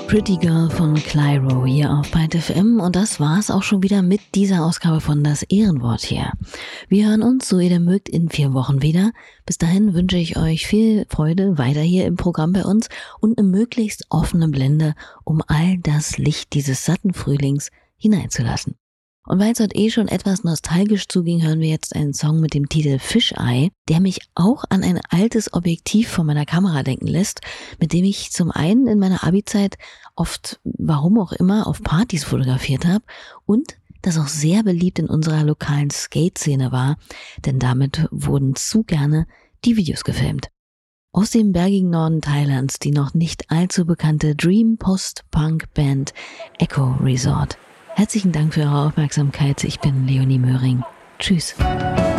Pretty Girl von Clyro hier auf Byte FM und das war's auch schon wieder mit dieser Ausgabe von Das Ehrenwort hier. Wir hören uns, so ihr mögt, in 4 Wochen wieder. Bis dahin wünsche ich euch viel Freude weiter hier im Programm bei uns und eine möglichst offene Blende, um all das Licht dieses satten Frühlings hineinzulassen. Und weil es heute schon etwas nostalgisch zuging, hören wir jetzt einen Song mit dem Titel Fisheye, der mich auch an ein altes Objektiv von meiner Kamera denken lässt, mit dem ich zum einen in meiner Abi-Zeit oft, warum auch immer, auf Partys fotografiert habe und das auch sehr beliebt in unserer lokalen Skate-Szene war, denn damit wurden zu gerne die Videos gefilmt. Aus dem bergigen Norden Thailands die noch nicht allzu bekannte Dream Post-Punk-Band Echo Resort. Herzlichen Dank für eure Aufmerksamkeit. Ich bin Leonie Möhring. Tschüss.